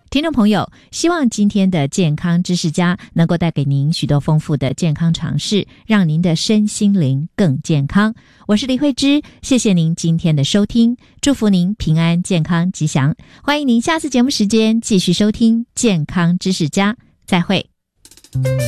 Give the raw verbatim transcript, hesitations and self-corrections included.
听众朋友，希望今天的健康知识家能够带给您许多丰富的健康常识，让您的身心灵更健康。我是李慧芝，谢谢您今天的收听，祝福您平安健康吉祥。欢迎您下次节目时间继续收听健康知识家，再会。